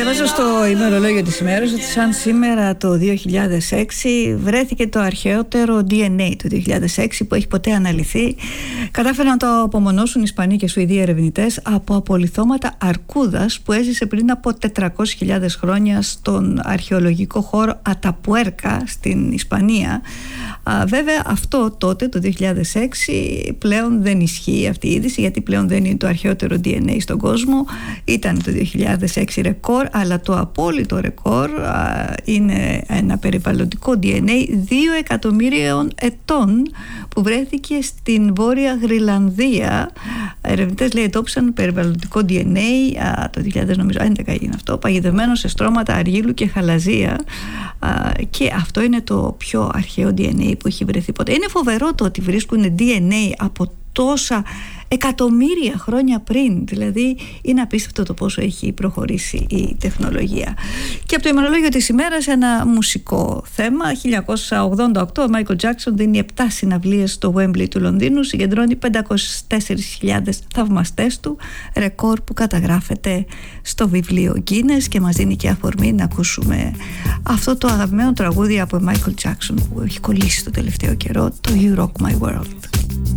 Διαβάζω στο ημερολόγιο της ημέρας ότι σαν σήμερα το 2006 βρέθηκε το αρχαιότερο DNA του 2006 που έχει ποτέ αναλυθεί. Κατάφεραν να το απομονώσουν Ισπανοί και Σουηδοί ερευνητές από απολιθώματα αρκούδας που έζησε πριν από 400.000 χρόνια στον αρχαιολογικό χώρο Αταπουέρκα στην Ισπανία. Βέβαια αυτό τότε το 2006 πλέον δεν ισχύει αυτή η είδηση, γιατί πλέον δεν είναι το αρχαιότερο DNA στον κόσμο. Ήταν το 2006 ρεκόρ, αλλά το απόλυτο ρεκόρ είναι ένα περιβαλλοντικό DNA 2 εκατομμύριων ετών που βρέθηκε στην Βόρεια Γροιλανδία. Ερευνητές εντόπισαν περιβαλλοντικό DNA το 2011 έγινε αυτό, παγιδευμένο σε στρώματα αργύλου και χαλαζία, και αυτό είναι το πιο αρχαίο DNA που έχει βρεθεί ποτέ. Είναι φοβερό το ότι βρίσκουν DNA από τόσα εκατομμύρια χρόνια πριν. Δηλαδή είναι απίστευτο το πόσο έχει προχωρήσει η τεχνολογία. Και από το ημερολόγιο της ημέρας ένα μουσικό θέμα. 1988 ο Μάικλ Τζάκσον δίνει 7 συναυλίες στο Wembley του Λονδίνου, συγκεντρώνει 504.000 θαυμαστές του, ρεκόρ που καταγράφεται στο βιβλίο Guinness, και μας δίνει και αφορμή να ακούσουμε αυτό το αγαπημένο τραγούδι από Μάικλ Τζάκσον που έχει κολλήσει το τελευταίο καιρό, το You Rock My World.